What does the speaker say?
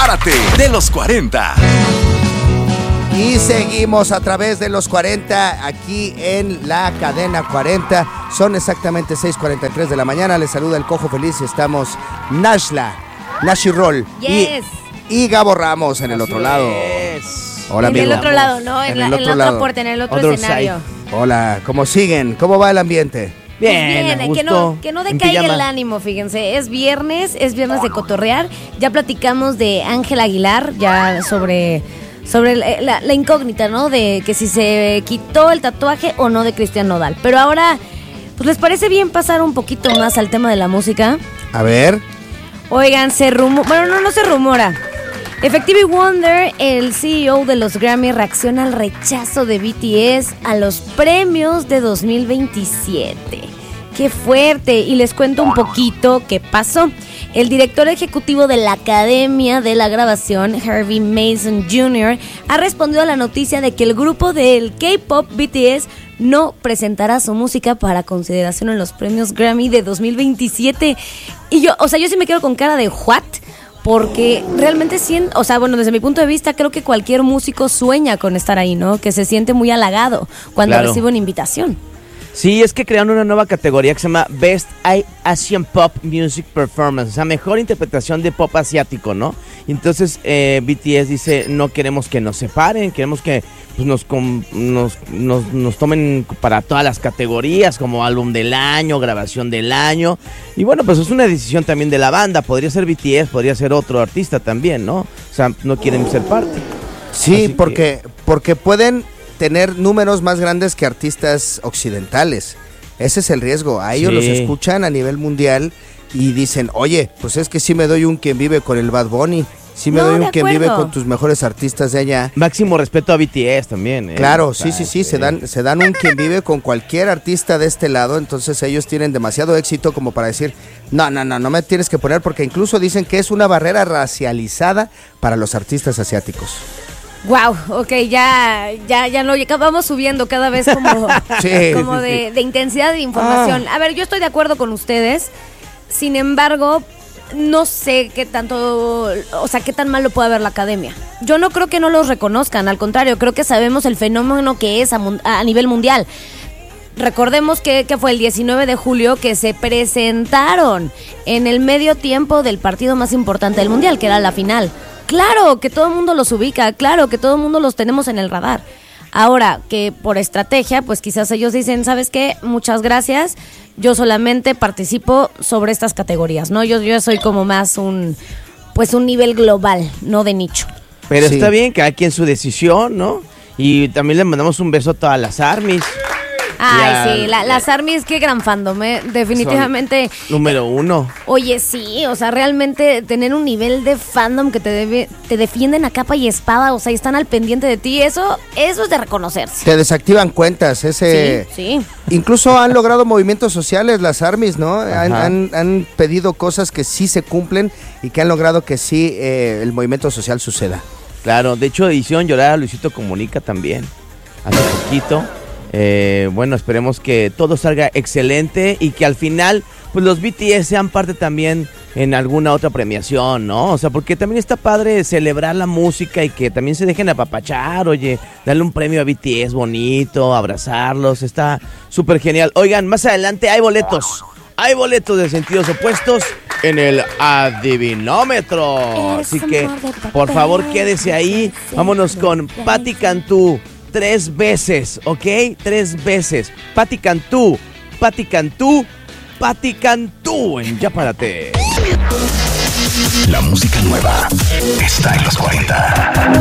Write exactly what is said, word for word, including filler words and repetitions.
Prepárate de los cuarenta. Y seguimos a través de los cuarenta aquí en la cadena cuarenta. Son exactamente seis cuarenta y tres de la mañana. Les saluda el Cojo Feliz y estamos Nashla, Nashi Roll yes. y, y Gabo Ramos en el Así otro lado. Es. Hola, en amigo. el otro lado, ¿no? En, En la, el en otro la lado. otra puerta, en el otro Other escenario. side. Hola, ¿cómo siguen? ¿Cómo va el ambiente? Pues Bien, bien, a que gusto. no, que no En decaiga pijama. el ánimo, fíjense. Es viernes, es viernes de cotorrear. Ya platicamos de Ángel Aguilar, ya sobre, sobre la, la- la incógnita, ¿no? De que si se quitó el tatuaje o no de Cristian Nodal. Pero ahora, pues ¿les parece bien pasar un poquito más al tema de la música? A ver. Oigan, se rumora, bueno, no, no se rumora. Effective Wonder, el C E O de los Grammy, reacciona al rechazo de B T S a los premios de dos mil veintisiete. ¡Qué fuerte! Y les cuento un poquito qué pasó. El director ejecutivo de la Academia de la Grabación, Harvey Mason junior, ha respondido a la noticia de que el grupo del K-pop B T S no presentará su música para consideración en los premios Grammy de dos mil veintisiete. Y yo, o sea, yo sí me quedo con cara de ¿what? Porque realmente siento, o sea, bueno, desde mi punto de vista, creo que cualquier músico sueña con estar ahí, ¿no? Que se siente muy halagado cuando Claro. recibe una invitación. Sí, es que crearon una nueva categoría que se llama Best Asian Pop Music Performance, o sea, mejor interpretación de pop asiático, ¿no? Entonces eh, B T S dice, no queremos que nos separen, queremos que pues, nos, com- nos, nos, nos tomen para todas las categorías, como álbum del año, grabación del año. Y bueno, pues es una decisión también de la banda, podría ser B T S, podría ser otro artista también, ¿no? O sea, no quieren ser parte. Sí, Así porque, porque pueden tener números más grandes que artistas occidentales. Ese es el riesgo. A ellos Sí. los escuchan a nivel mundial y dicen, oye, pues es que sí me doy un quien vive con el Bad Bunny, sí me No, doy de un quien vive acuerdo. con tus mejores artistas de allá. Máximo respeto a B T S también. ¿eh? Claro, O sí, sea, sí, sí, eh, se dan, se dan un quien vive con cualquier artista de este lado, entonces ellos tienen demasiado éxito como para decir, no, no, no, no me tienes que poner, porque incluso dicen que es una barrera racializada para los artistas asiáticos. Wow, ok, ya, ya, ya no, ya vamos subiendo cada vez como, Sí, como sí, de, de intensidad de información. A ver, yo estoy de acuerdo con ustedes, sin embargo, no sé qué tanto, o sea, qué tan mal lo puede ver la academia. Yo no creo que no los reconozcan, al contrario, creo que sabemos el fenómeno que es a, mun- a nivel mundial. Recordemos que, que fue el diecinueve de julio que se presentaron en el medio tiempo del partido más importante del mundial, que era la final. Claro que todo el mundo los ubica, claro que todo el mundo los tenemos en el radar. Ahora, que por estrategia, pues quizás ellos dicen, ¿sabes qué? Muchas gracias, yo solamente participo sobre estas categorías, ¿no? Yo, yo soy como más un, pues un nivel global, no de nicho. Pero Sí. está bien, cada quien su decisión, ¿no? Y también le mandamos un beso a todas las ARMYs. Ay, Ya, sí, la- las ARMYs, qué gran fandom, ¿eh? Definitivamente. Número uno. Oye, sí, o sea, realmente tener un nivel de fandom que te debe, te defienden a capa y espada, o sea, y están al pendiente de ti, eso, eso es de reconocerse. Te desactivan cuentas, ese... Sí, sí. Incluso han logrado movimientos sociales las ARMYs, ¿no? Han, Ajá. han- han pedido cosas que sí se cumplen y que han logrado que sí eh, el movimiento social suceda. Claro, de hecho hicieron llorar a Luisito Comunica también, hace poquito. Eh, bueno, esperemos que todo salga excelente y que al final, pues los B T S sean parte también en alguna otra premiación, ¿no? O sea, porque también está padre celebrar la música y que también se dejen apapachar, oye, darle un premio a B T S bonito, abrazarlos, está súper genial. Oigan, más adelante hay boletos, hay boletos de sentidos opuestos en el adivinómetro. Así que, por favor, quédese ahí. Vámonos con Patti Cantú. Tres veces, ¿ok? Tres veces. Patti Cantú, Patti Cantú, Patti Cantú en Ya Párate. La música nueva está en los cuarenta.